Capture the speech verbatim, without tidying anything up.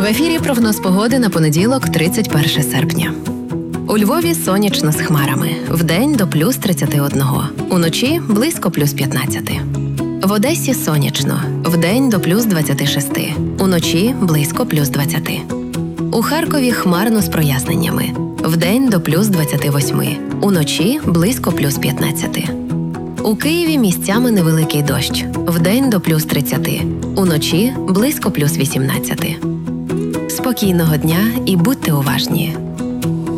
В ефірі прогноз погоди на понеділок, тридцять перше серпня. У Львові сонячно з хмарами. Вдень до плюс тридцяти одного. Уночі близько плюс п'ятнадцяти. В Одесі сонячно. Вдень до плюс двадцяти шести. Уночі близько плюс двадцяти. У Харкові хмарно з проясненнями. Вдень до плюс двадцяти восьми. Уночі близько плюс п'ятнадцяти. У Києві місцями невеликий дощ. Вдень до плюс тридцяти. Уночі близько плюс вісімнадцяти. Спокійного дня і будьте уважні.